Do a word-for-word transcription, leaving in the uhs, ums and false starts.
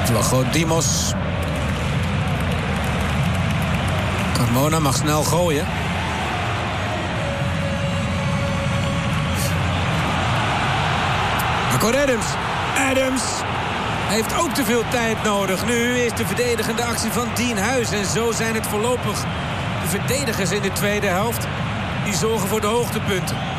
Vlachodimos. Carmona mag snel gooien. Marco Adams. Adams heeft ook te veel tijd nodig. Nu is de verdedigende actie van Dien Huis. En zo zijn het voorlopig de verdedigers in de tweede helft die zorgen voor de hoogtepunten.